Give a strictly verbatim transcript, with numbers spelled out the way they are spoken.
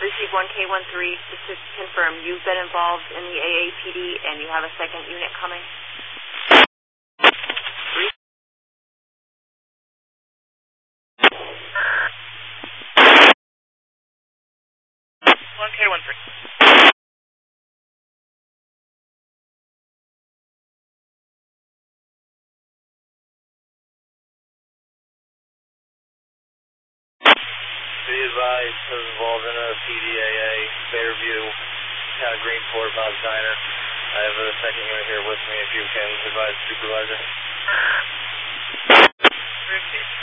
Receive one K one three, just to confirm, you've been involved in the A A P D and you have a second unit coming? one K one three. Be advised, I was involved in a P D A A, Fairview, kind of Greenport, Bob's Diner. I have a second unit here with me if you can advise the supervisor. Receive